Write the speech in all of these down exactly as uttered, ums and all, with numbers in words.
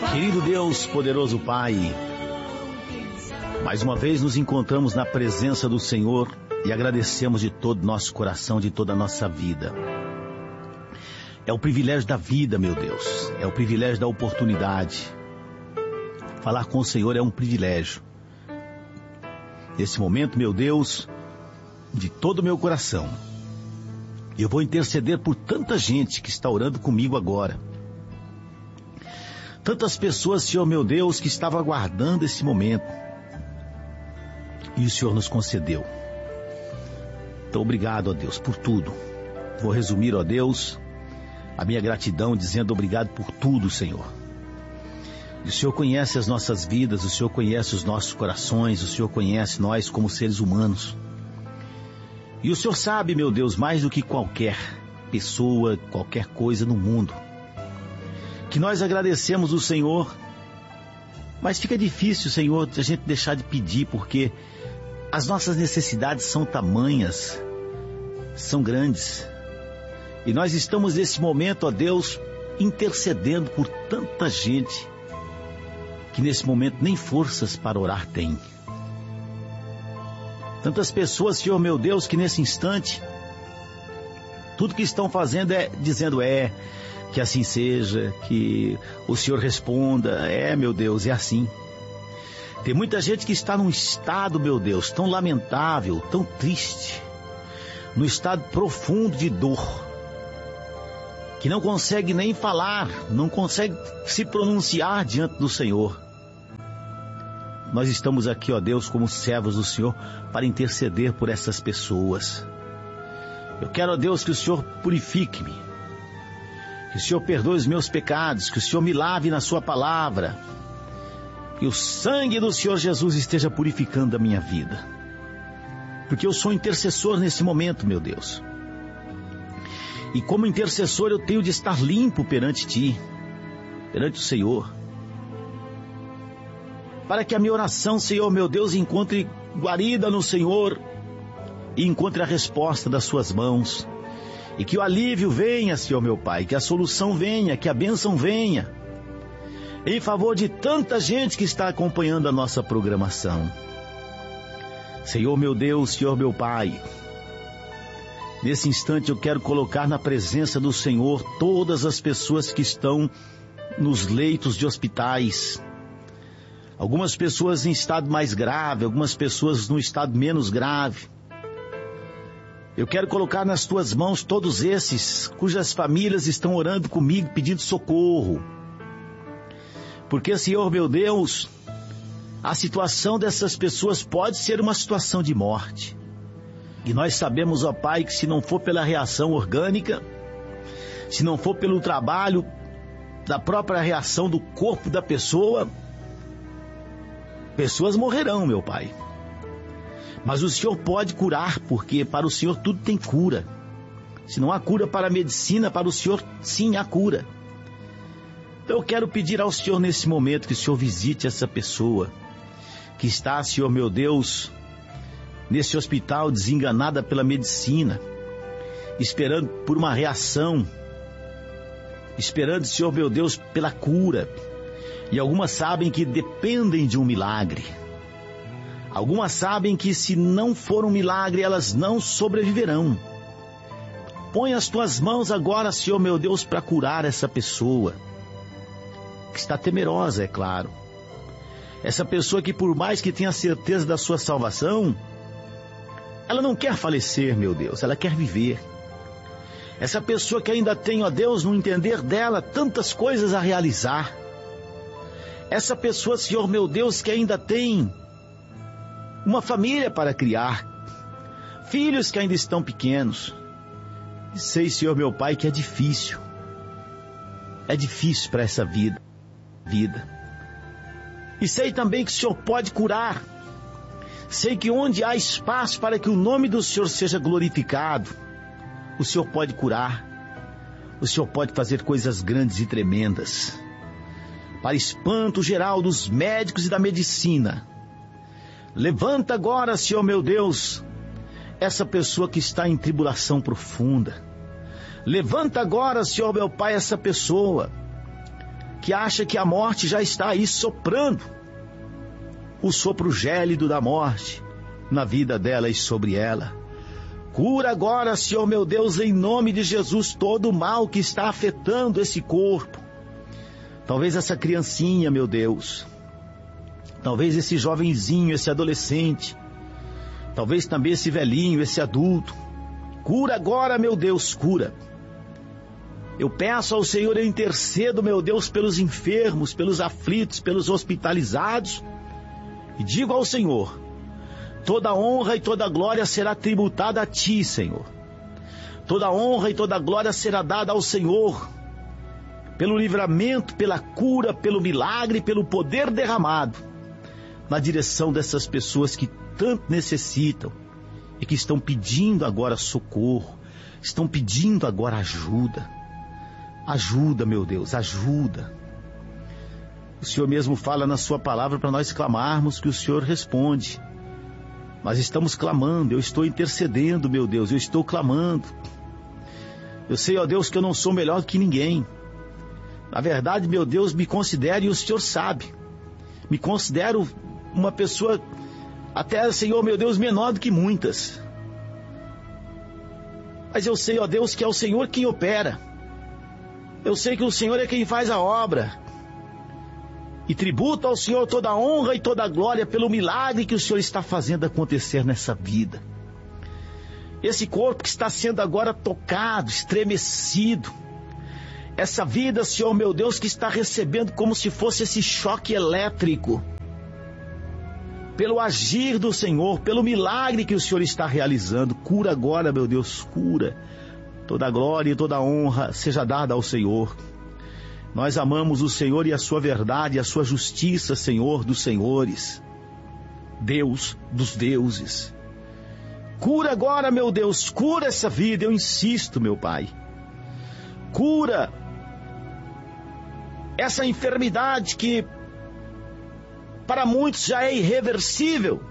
Querido Deus, poderoso Pai, mais uma vez nos encontramos na presença do Senhor e agradecemos de todo nosso coração, de toda a nossa vida. É o privilégio da vida, meu Deus, é o privilégio da oportunidade. Falar com o Senhor é um privilégio. Nesse momento, meu Deus, de todo o meu coração, eu vou interceder por tanta gente que está orando comigo agora. Tantas pessoas, Senhor meu Deus, que estavam aguardando esse momento. E o Senhor nos concedeu. Então, obrigado, ó Deus, por tudo. Vou resumir, ó Deus, a minha gratidão dizendo obrigado por tudo, Senhor. E o Senhor conhece as nossas vidas, o Senhor conhece os nossos corações, o Senhor conhece nós como seres humanos. E o Senhor sabe, meu Deus, mais do que qualquer pessoa, qualquer coisa no mundo, que nós agradecemos o Senhor, mas fica difícil, Senhor, a gente deixar de pedir, porque as nossas necessidades são tamanhas, são grandes, e nós estamos nesse momento, ó Deus, intercedendo por tanta gente, que nesse momento nem forças para orar tem. Tantas pessoas, Senhor meu Deus, que nesse instante, tudo que estão fazendo é dizendo é, que assim seja, que o Senhor responda, é meu Deus, é assim. Tem muita gente que está num estado, meu Deus, tão lamentável, tão triste, num estado profundo de dor, que não consegue nem falar, não consegue se pronunciar diante do Senhor. Nós estamos aqui, ó Deus, como servos do Senhor, para interceder por essas pessoas. Eu quero, ó Deus, que o Senhor purifique-me, que o Senhor perdoe os meus pecados, que o Senhor me lave na sua palavra, que o sangue do Senhor Jesus esteja purificando a minha vida, porque eu sou intercessor nesse momento, meu Deus, e como intercessor eu tenho de estar limpo perante Ti, perante o Senhor, para que a minha oração, Senhor meu Deus, encontre guarida no Senhor e encontre a resposta das Suas mãos. E que o alívio venha, Senhor meu Pai, que a solução venha, que a bênção venha, em favor de tanta gente que está acompanhando a nossa programação. Senhor meu Deus, Senhor meu Pai, nesse instante eu quero colocar na presença do Senhor todas as pessoas que estão nos leitos de hospitais. Algumas pessoas em estado mais grave, algumas pessoas no estado menos grave. Eu quero colocar nas Tuas mãos todos esses cujas famílias estão orando comigo, pedindo socorro. Porque, Senhor meu Deus, a situação dessas pessoas pode ser uma situação de morte. E nós sabemos, ó Pai, que se não for pela reação orgânica, se não for pelo trabalho da própria reação do corpo da pessoa, pessoas morrerão, meu Pai. Mas o Senhor pode curar, porque para o Senhor tudo tem cura. Se não há cura para a medicina, para o Senhor sim há cura. Então eu quero pedir ao Senhor nesse momento que o Senhor visite essa pessoa que está, Senhor meu Deus, nesse hospital desenganada pela medicina, esperando por uma reação, esperando, Senhor meu Deus, pela cura. E algumas sabem que dependem de um milagre. Algumas sabem que se não for um milagre, elas não sobreviverão. Põe as Tuas mãos agora, Senhor meu Deus, para curar essa pessoa, que está temerosa, é claro. Essa pessoa que, por mais que tenha certeza da sua salvação, ela não quer falecer, meu Deus, ela quer viver. Essa pessoa que ainda tem, ó Deus, no entender dela, tantas coisas a realizar. Essa pessoa, Senhor meu Deus, que ainda tem uma família para criar, filhos que ainda estão pequenos. E sei, Senhor meu Pai, que é difícil. É difícil para essa vida. vida. E sei também que o Senhor pode curar. Sei que onde há espaço para que o nome do Senhor seja glorificado, o Senhor pode curar. O Senhor pode fazer coisas grandes e tremendas, para espanto geral dos médicos e da medicina. Levanta agora, Senhor meu Deus, essa pessoa que está em tribulação profunda. Levanta agora, Senhor meu Pai, essa pessoa que acha que a morte já está aí soprando o sopro gélido da morte na vida dela e sobre ela. Cura agora, Senhor meu Deus, em nome de Jesus, todo o mal que está afetando esse corpo. Talvez essa criancinha, meu Deus. Talvez esse jovenzinho, esse adolescente. Talvez também esse velhinho, esse adulto. Cura agora, meu Deus, cura. Eu peço ao Senhor, eu intercedo, meu Deus, pelos enfermos, pelos aflitos, pelos hospitalizados. E digo ao Senhor, toda honra e toda glória será tributada a Ti, Senhor. Toda honra e toda glória será dada ao Senhor, pelo livramento, pela cura, pelo milagre, pelo poder derramado, na direção dessas pessoas que tanto necessitam e que estão pedindo agora socorro, estão pedindo agora ajuda. Ajuda, meu Deus, ajuda. O Senhor mesmo fala na sua palavra para nós clamarmos, que o Senhor responde. Nós estamos clamando, eu estou intercedendo, meu Deus, eu estou clamando. Eu sei, ó Deus, que eu não sou melhor que ninguém. Na verdade, meu Deus, me considere, e o Senhor sabe, me considero uma pessoa, até, Senhor, meu Deus, menor do que muitas. Mas eu sei, ó Deus, que é o Senhor quem opera. Eu sei que o Senhor é quem faz a obra. E tributo ao Senhor toda a honra e toda a glória pelo milagre que o Senhor está fazendo acontecer nessa vida. Esse corpo que está sendo agora tocado, estremecido. Essa vida, Senhor meu Deus, que está recebendo como se fosse esse choque elétrico. Pelo agir do Senhor, pelo milagre que o Senhor está realizando. Cura agora, meu Deus, cura. Toda a glória e toda a honra seja dada ao Senhor. Nós amamos o Senhor e a sua verdade, a sua justiça, Senhor dos senhores, Deus dos deuses. Cura agora, meu Deus, cura essa vida, eu insisto, meu Pai. Cura essa enfermidade que para muitos já é irreversível.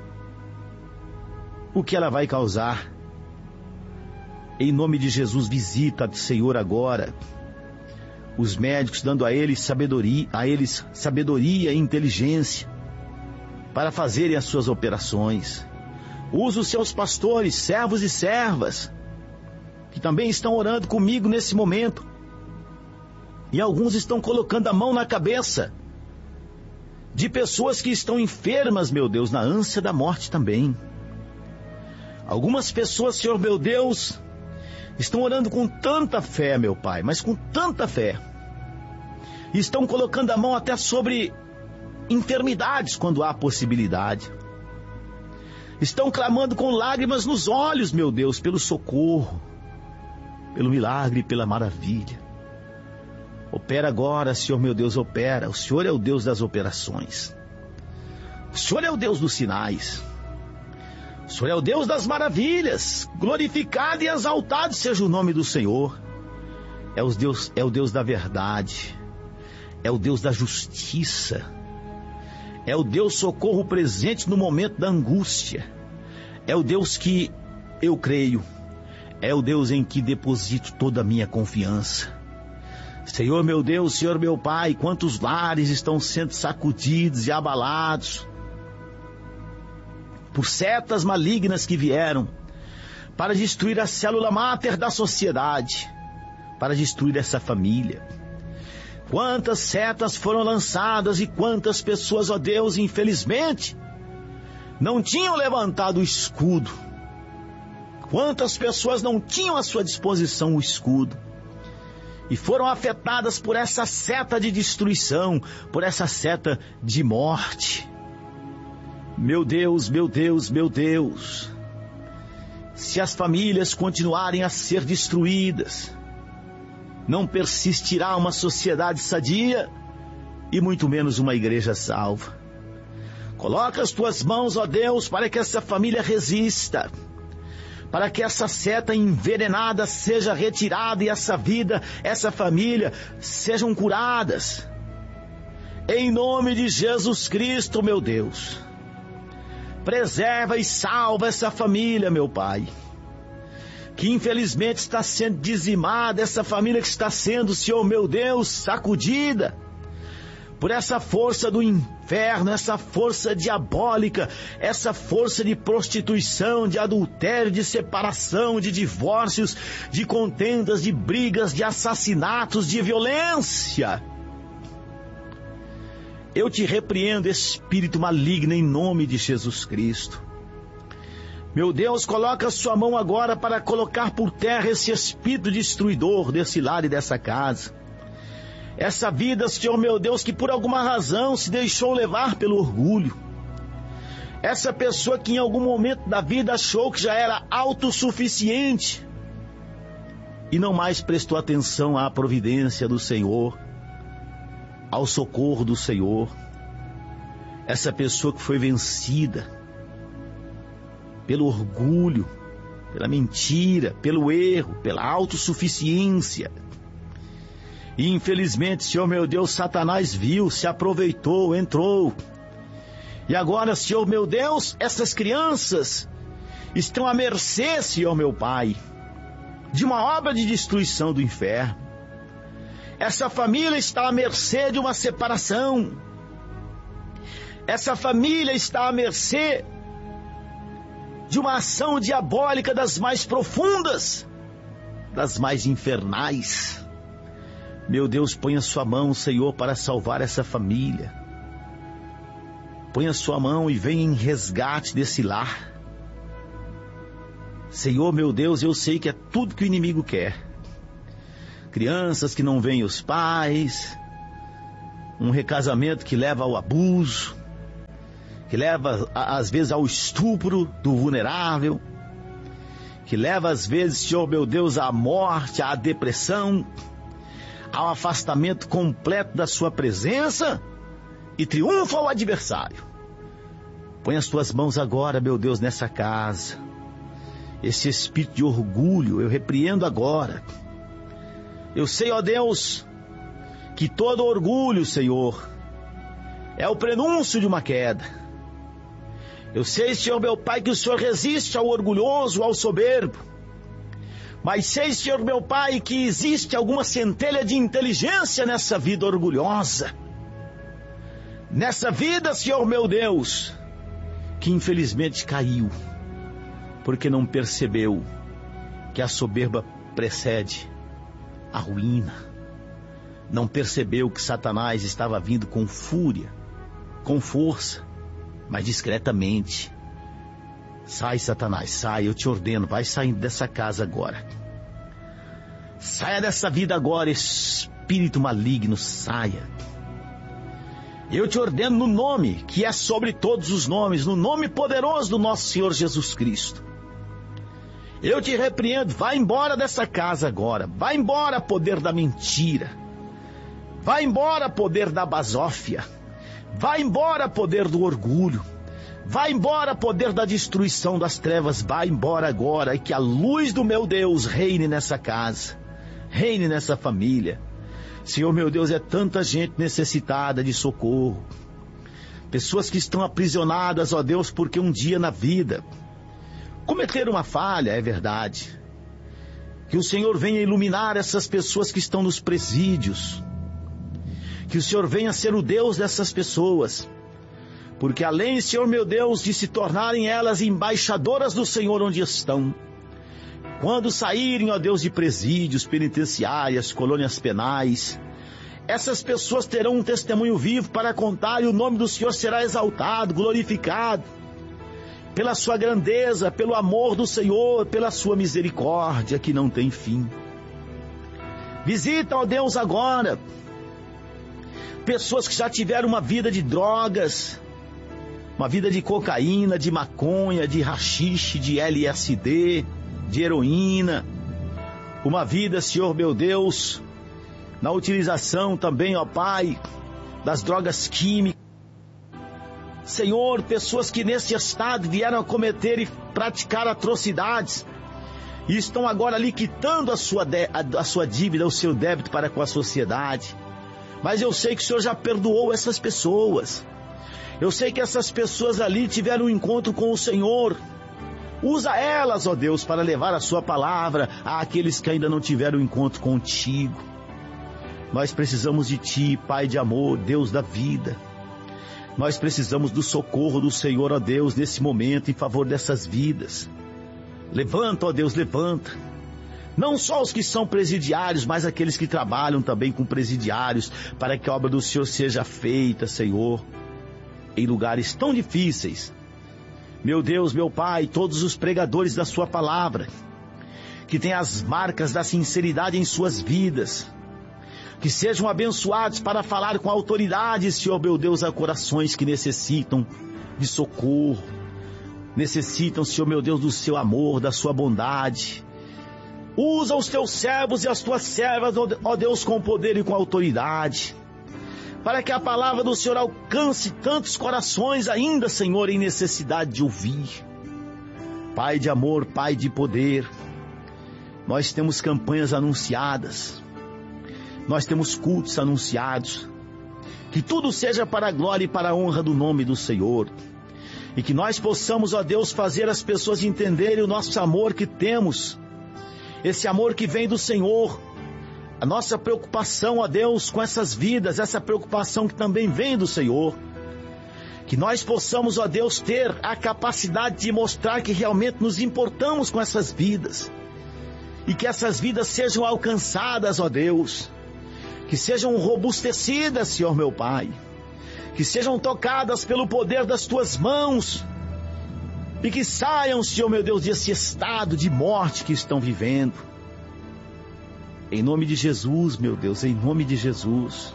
O que ela vai causar? Em nome de Jesus, visita, Senhor, agora os médicos, dando a eles sabedoria, a eles sabedoria e inteligência para fazerem as suas operações. Usa os seus pastores, servos e servas, que também estão orando comigo nesse momento. E alguns estão colocando a mão na cabeça de pessoas que estão enfermas, meu Deus, na ânsia da morte também. Algumas pessoas, Senhor meu Deus, estão orando com tanta fé, meu Pai, mas com tanta fé. Estão colocando a mão até sobre enfermidades quando há possibilidade. Estão clamando com lágrimas nos olhos, meu Deus, pelo socorro, pelo milagre, pela maravilha. Opera agora, Senhor meu Deus, opera. O Senhor é o Deus das operações. O Senhor é o Deus dos sinais. O Senhor é o Deus das maravilhas. Glorificado e exaltado seja o nome do Senhor. É o Deus, é o Deus da verdade. É o Deus da justiça. É o Deus socorro presente no momento da angústia. É o Deus que eu creio. É o Deus em que deposito toda a minha confiança. Senhor meu Deus, Senhor meu Pai, quantos lares estão sendo sacudidos e abalados por setas malignas que vieram para destruir a célula máter da sociedade, para destruir essa família. Quantas setas foram lançadas e quantas pessoas, ó Deus, infelizmente, não tinham levantado o escudo. Quantas pessoas não tinham à sua disposição o escudo e foram afetadas por essa seta de destruição, por essa seta de morte. Meu Deus, meu Deus, meu Deus, se as famílias continuarem a ser destruídas, não persistirá uma sociedade sadia e muito menos uma igreja salva. Coloca as tuas mãos, ó Deus, para que essa família resista, para que essa seta envenenada seja retirada e essa vida, essa família sejam curadas. Em nome de Jesus Cristo, meu Deus, preserva e salva essa família, meu Pai, que infelizmente está sendo dizimada, essa família que está sendo, Senhor meu Deus, sacudida, por essa força do inferno, essa força diabólica, essa força de prostituição, de adultério, de separação, de divórcios, de contendas, de brigas, de assassinatos, de violência. Eu te repreendo, espírito maligno, em nome de Jesus Cristo. Meu Deus, coloca a sua mão agora para colocar por terra esse espírito destruidor desse lar e dessa casa. Essa vida, Senhor meu Deus, que por alguma razão se deixou levar pelo orgulho. Essa pessoa que em algum momento da vida achou que já era autossuficiente e não mais prestou atenção à providência do Senhor, ao socorro do Senhor. Essa pessoa que foi vencida pelo orgulho, pela mentira, pelo erro, pela autossuficiência. E infelizmente, Senhor meu Deus, Satanás viu, se aproveitou, entrou. E agora, Senhor meu Deus, essas crianças estão à mercê, Senhor meu Pai, de uma obra de destruição do inferno. Essa família está à mercê de uma separação. Essa família está à mercê de uma ação diabólica das mais profundas, das mais infernais. Meu Deus, põe a sua mão, Senhor, para salvar essa família. Põe a sua mão e venha em resgate desse lar. Senhor, meu Deus, eu sei que é tudo que o inimigo quer. Crianças que não veem os pais, um recasamento que leva ao abuso, que leva, às vezes, ao estupro do vulnerável, que leva, às vezes, Senhor, meu Deus, à morte, à depressão, ao afastamento completo da sua presença e triunfa ao adversário. Põe as tuas mãos agora, meu Deus, nessa casa. Esse espírito de orgulho eu repreendo agora. Eu sei, ó Deus, que todo orgulho, Senhor, é o prenúncio de uma queda. Eu sei, Senhor meu Pai, que o Senhor resiste ao orgulhoso, ao soberbo. Mas sei, Senhor meu Pai, que existe alguma centelha de inteligência nessa vida orgulhosa. Nessa vida, Senhor meu Deus, que infelizmente caiu, porque não percebeu que a soberba precede a ruína. Não percebeu que Satanás estava vindo com fúria, com força, mas discretamente. Sai, Satanás, sai, eu te ordeno, vai saindo dessa casa agora. Saia dessa vida agora, espírito maligno, saia. Eu te ordeno no nome, que é sobre todos os nomes, no nome poderoso do nosso Senhor Jesus Cristo. Eu te repreendo, vai embora dessa casa agora, vai embora, poder da mentira. Vai embora, poder da basófia. Vai embora, poder do orgulho. Vai embora, poder da destruição das trevas, vai embora agora, e que a luz do meu Deus reine nessa casa, reine nessa família. Senhor meu Deus, é tanta gente necessitada de socorro, pessoas que estão aprisionadas, ó Deus, porque um dia na vida cometeram uma falha, é verdade. Que o Senhor venha iluminar essas pessoas que estão nos presídios, que o Senhor venha ser o Deus dessas pessoas, porque além, Senhor meu Deus, de se tornarem elas embaixadoras do Senhor onde estão, quando saírem, ó Deus, de presídios, penitenciárias, colônias penais, essas pessoas terão um testemunho vivo para contar, e o nome do Senhor será exaltado, glorificado, pela sua grandeza, pelo amor do Senhor, pela sua misericórdia que não tem fim. Visita, ó Deus, agora pessoas que já tiveram uma vida de drogas, uma vida de cocaína, de maconha, de haxixe, de L S D, de heroína. Uma vida, Senhor meu Deus, na utilização também, ó Pai, das drogas químicas. Senhor, pessoas que nesse estado vieram a cometer e praticar atrocidades e estão agora liquidando a sua, de, a, a sua dívida, o seu débito para com a sociedade. Mas eu sei que o Senhor já perdoou essas pessoas. Eu sei que essas pessoas ali tiveram um encontro com o Senhor. Usa elas, ó Deus, para levar a sua palavra àqueles que ainda não tiveram um encontro contigo. Nós precisamos de Ti, Pai de amor, Deus da vida. Nós precisamos do socorro do Senhor, ó Deus, nesse momento, em favor dessas vidas. Levanta, ó Deus, levanta. Não só os que são presidiários, mas aqueles que trabalham também com presidiários, para que a obra do Senhor seja feita, Senhor, em lugares tão difíceis. Meu Deus, meu Pai, todos os pregadores da Sua palavra, que têm as marcas da sinceridade em suas vidas, que sejam abençoados para falar com autoridade, Senhor, meu Deus, a corações que necessitam de socorro, necessitam, Senhor, meu Deus, do Seu amor, da Sua bondade. Usa os Teus servos e as Tuas servas, ó Deus, com poder e com autoridade, para que a palavra do Senhor alcance tantos corações ainda, Senhor, em necessidade de ouvir. Pai de amor, Pai de poder, nós temos campanhas anunciadas, nós temos cultos anunciados, que tudo seja para a glória e para a honra do nome do Senhor, e que nós possamos, ó Deus, fazer as pessoas entenderem o nosso amor que temos, esse amor que vem do Senhor, a nossa preocupação, ó Deus, com essas vidas, essa preocupação que também vem do Senhor, que nós possamos, ó Deus, ter a capacidade de mostrar que realmente nos importamos com essas vidas, e que essas vidas sejam alcançadas, ó Deus, que sejam robustecidas, Senhor meu Pai, que sejam tocadas pelo poder das Tuas mãos, e que saiam, Senhor meu Deus, desse estado de morte que estão vivendo. Em nome de Jesus, meu Deus, em nome de Jesus,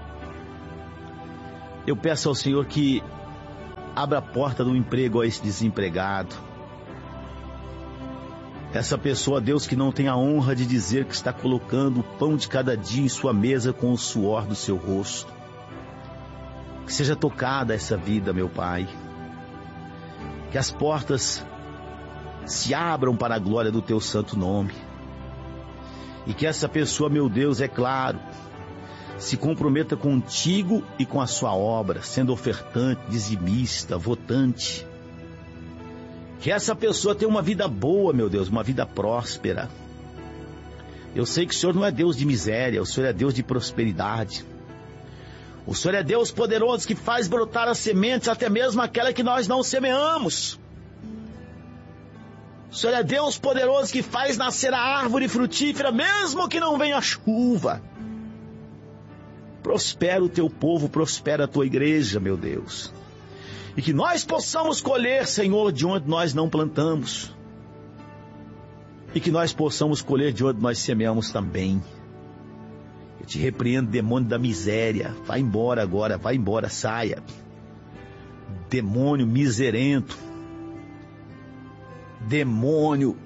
eu peço ao Senhor que abra a porta do emprego a esse desempregado, essa pessoa, Deus, que não tem a honra de dizer que está colocando o pão de cada dia em sua mesa com o suor do seu rosto. Que seja tocada essa vida, meu Pai. Que as portas se abram para a glória do Teu santo nome. E que essa pessoa, meu Deus, é claro, se comprometa contigo e com a sua obra, sendo ofertante, dizimista, votante. Que essa pessoa tenha uma vida boa, meu Deus, uma vida próspera. Eu sei que o Senhor não é Deus de miséria, o Senhor é Deus de prosperidade. O Senhor é Deus poderoso que faz brotar as sementes, até mesmo aquela que nós não semeamos. O Senhor é Deus poderoso que faz nascer a árvore frutífera, mesmo que não venha chuva. Prospera o Teu povo, prospera a Tua igreja, meu Deus. E que nós possamos colher, Senhor, de onde nós não plantamos. E que nós possamos colher de onde nós semeamos também. Eu te repreendo, demônio da miséria. Vai embora agora, vai embora, saia. Demônio miserento. Demônio.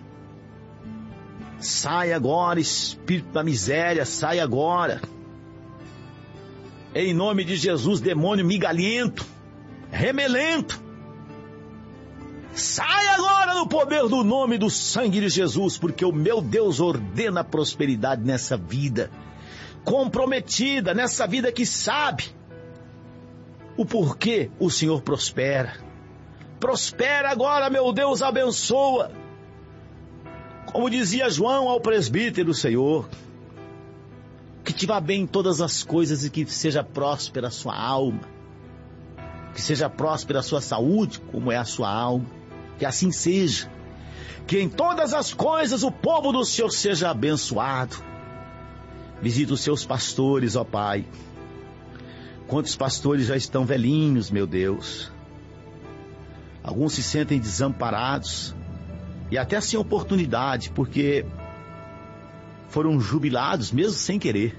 Sai agora, espírito da miséria, sai agora. Em nome de Jesus, demônio migalhento, remelento, sai agora no poder do nome do sangue de Jesus, porque o meu Deus ordena a prosperidade nessa vida comprometida, nessa vida que sabe o porquê o Senhor prospera. Prospera agora, meu Deus, abençoa, como dizia João ao presbítero, Senhor, que te vá bem em todas as coisas e que seja próspera a sua alma, que seja próspera a sua saúde, como é a sua alma, que assim seja, que em todas as coisas o povo do Senhor seja abençoado. Visita os seus pastores, ó Pai. Quantos pastores já estão velhinhos, meu Deus? Alguns se sentem desamparados e até sem oportunidade, porque foram jubilados mesmo sem querer.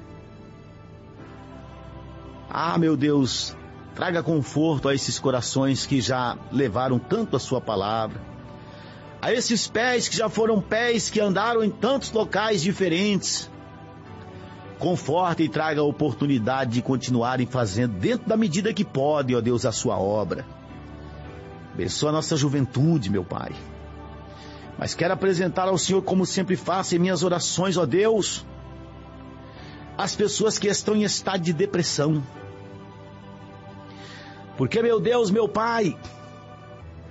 Ah, meu Deus, traga conforto a esses corações que já levaram tanto a sua palavra, a esses pés que já foram pés que andaram em tantos locais diferentes. Conforta e traga a oportunidade de continuarem fazendo, dentro da medida que podem, ó Deus, a sua obra. Abençoa a nossa juventude, meu Pai. Mas quero apresentar ao Senhor, como sempre faço em minhas orações, ó Deus, as pessoas que estão em estado de depressão. Porque, meu Deus, meu Pai,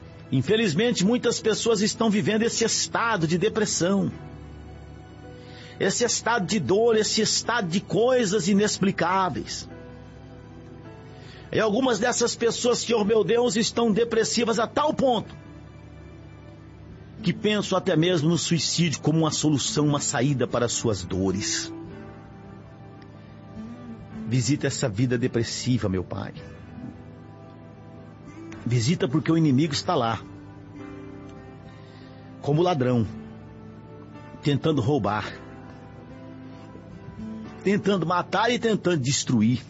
infelizmente muitas pessoas estão vivendo esse estado de depressão. esse estado de dor, esse estado de coisas inexplicáveis. E algumas dessas pessoas, Senhor meu Deus, estão depressivas a tal ponto que pensam até mesmo no suicídio como uma solução, uma saída para as suas dores. Visita essa vida depressiva, meu Pai. Visita porque o inimigo está lá, como ladrão, tentando roubar, tentando matar e tentando destruir.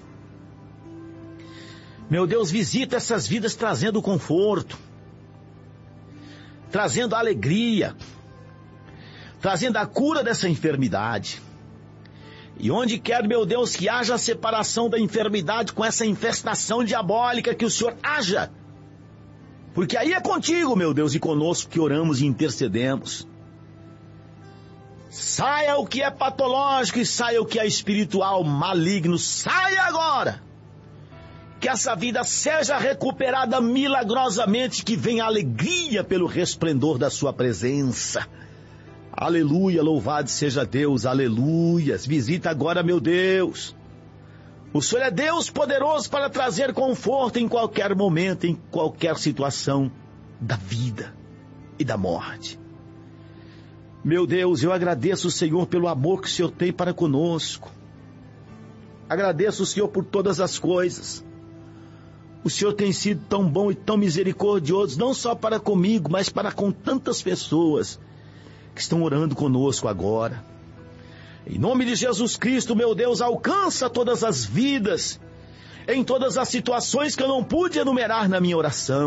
Meu Deus, visita essas vidas trazendo conforto, trazendo alegria, trazendo a cura dessa enfermidade. E onde quer, meu Deus, que haja a separação da enfermidade com essa infestação diabólica, que o Senhor haja. Porque aí é contigo, meu Deus, e conosco que oramos e intercedemos. Saia o que é patológico e saia o que é espiritual, maligno, saia agora. Que essa vida seja recuperada milagrosamente, que venha alegria pelo resplendor da sua presença. Aleluia, louvado seja Deus, aleluias. Visita agora, meu Deus. O Senhor é Deus poderoso para trazer conforto em qualquer momento, em qualquer situação da vida e da morte. Meu Deus, eu agradeço o Senhor pelo amor que o Senhor tem para conosco. Agradeço o Senhor por todas as coisas. O Senhor tem sido tão bom e tão misericordioso, não só para comigo, mas para com tantas pessoas que estão orando conosco agora. Em nome de Jesus Cristo, meu Deus, alcança todas as vidas, em todas as situações que eu não pude enumerar na minha oração.